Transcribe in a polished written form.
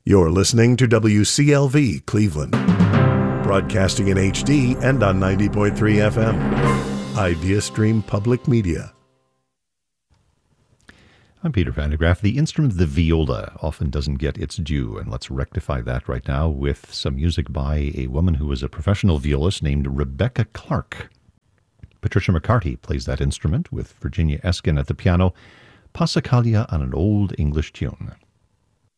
You're listening to WCLV Cleveland, broadcasting in HD and on 90.3 FM. IdeaStream Public Media. I'm Peter Van de Graaff. The instrument, the viola, often doesn't get its due, and let's rectify that right now with some music by a woman who was a professional violist named Rebecca Clark. Patricia McCarty plays that instrument with Virginia Eskin at the piano, Passacaglia on an old English tune.